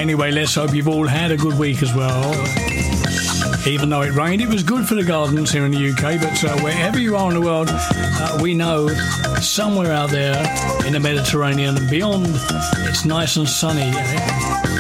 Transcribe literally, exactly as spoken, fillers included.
Anyway, let's hope you've all had a good week as well. Even though it rained, it was good for the gardens here in the U K, but uh, wherever you are in the world, uh, we know somewhere out there in the Mediterranean and beyond, it's nice and sunny.